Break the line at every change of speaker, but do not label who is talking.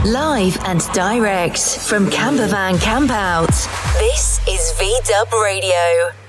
Live and direct from Campervan Campout. This is VDub Radio.